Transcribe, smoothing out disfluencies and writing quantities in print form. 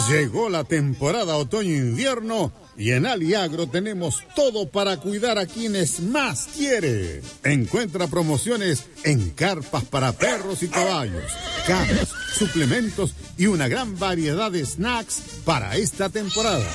Llegó la temporada otoño-invierno y en Aliagro tenemos todo para cuidar a quienes más quiere. Encuentra promociones en carpas para perros y caballos, camas, suplementos y una gran variedad de snacks para esta temporada.